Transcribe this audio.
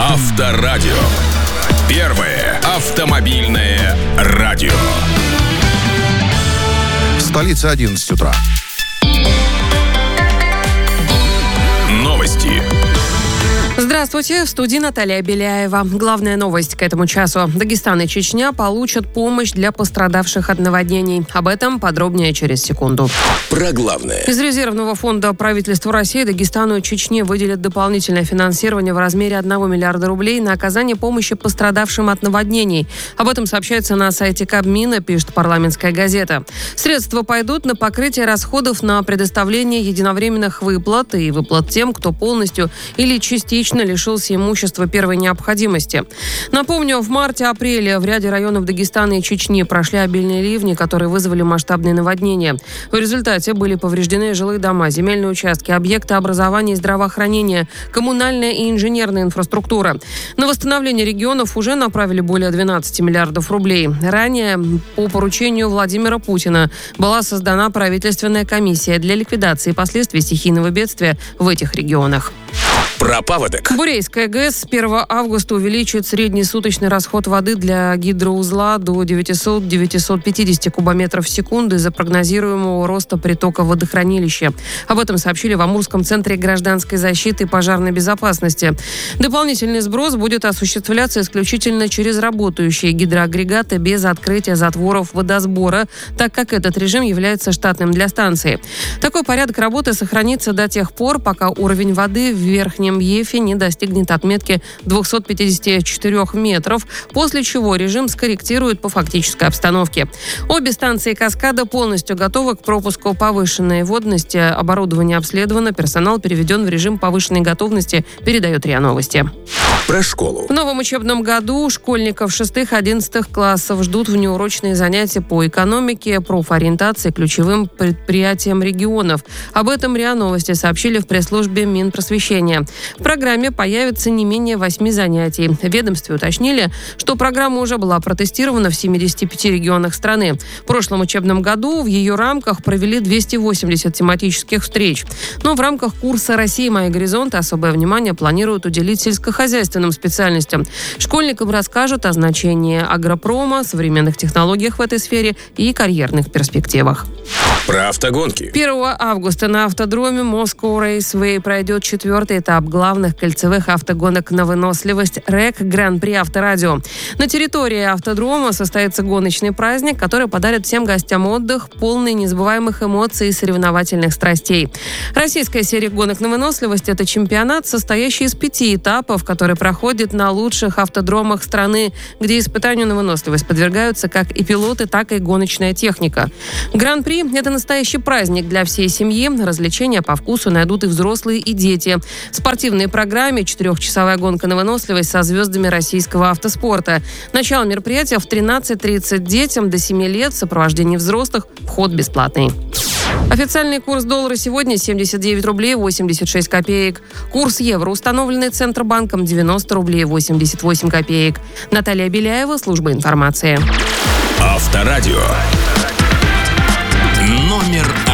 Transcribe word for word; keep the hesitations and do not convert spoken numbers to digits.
Авторадио. Первое автомобильное радио. Столица, одиннадцать утра. Новости. Здравствуйте, в студии Наталья Беляева. Главная новость к этому часу. Дагестан и Чечня получат помощь для пострадавших от наводнений. Об этом подробнее через секунду. Про главное. Из резервного фонда правительства России Дагестану и Чечне выделят дополнительное финансирование в размере одного миллиарда рублей на оказание помощи пострадавшим от наводнений. Об этом сообщается на сайте Кабмина, пишет «Парламентская газета». Средства пойдут на покрытие расходов на предоставление единовременных выплат и выплат тем, кто полностью или частично лишился имущества первой необходимости. Напомню, в марте-апреле в ряде районов Дагестана и Чечни прошли обильные ливни, которые вызвали масштабные наводнения. В результате были повреждены жилые дома, земельные участки, объекты образования и здравоохранения, коммунальная и инженерная инфраструктура. На восстановление регионов уже направили более двенадцати миллиардов рублей. Ранее по поручению Владимира Путина была создана правительственная комиссия для ликвидации последствий стихийного бедствия в этих регионах. Про паводок. Бурейская ГЭС с первого августа увеличит средний суточный расход воды для гидроузла до девятисот - девятисот пятидесяти кубометров в секунду из-за прогнозируемого роста притока водохранилища. Об этом сообщили в Амурском центре гражданской защиты и пожарной безопасности. Дополнительный сброс будет осуществляться исключительно через работающие гидроагрегаты без открытия затворов водосбора, так как этот режим является штатным для станции. Такой порядок работы сохранится до тех пор, пока уровень воды в верхнем Ефе не достигнет отметки двухсот пятидесяти четырёх метров, после чего режим скорректирует по фактической обстановке. Обе станции «Каскада» полностью готовы к пропуску повышенной водности. Оборудование обследовано, персонал переведен в режим повышенной готовности, передает РИА Новости. Про школу. В новом учебном году школьников шестых-одиннадцатых классов ждут внеурочные занятия по экономике, профориентации, ключевым предприятиям регионов. Об этом РИА Новости сообщили в пресс-службе Минпросвещения. В программе появится не менее восьми занятий. В ведомстве уточнили, что программа уже была протестирована в семидесяти пяти регионах страны. В прошлом учебном году в ее рамках провели двести восемьдесят тематических встреч. Но в рамках курса «Россия. Мои горизонты» особое внимание планируют уделить сельскохозяйственным специальностям. Школьникам расскажут о значении агропрома, современных технологиях в этой сфере и карьерных перспективах. Про автогонки. первого августа на автодроме Moscow Raceway пройдет четвертый этап главных кольцевых автогонок на выносливость РЭК Гран-при Авторадио. На территории автодрома состоится гоночный праздник, который подарит всем гостям отдых, полный незабываемых эмоций и соревновательных страстей. Российская серия гонок на выносливость – это чемпионат, состоящий из пяти этапов, который проходит на лучших автодромах страны, где испытанию на выносливость подвергаются как и пилоты, так и гоночная техника. Гран-при – это настоящий праздник для всей семьи. Развлечения по вкусу найдут и взрослые, и дети. В спортивной программе четырехчасовая гонка на выносливость со звездами российского автоспорта. Начало мероприятия в тринадцать тридцать. Детям до семи лет в сопровождении взрослых вход бесплатный. Официальный курс доллара сегодня семьдесят девять рублей восемьдесят шесть копеек. Курс евро, установленный Центробанком, девяносто рублей восемьдесят восемь копеек. Наталья Беляева, служба информации. Авторадио. Номер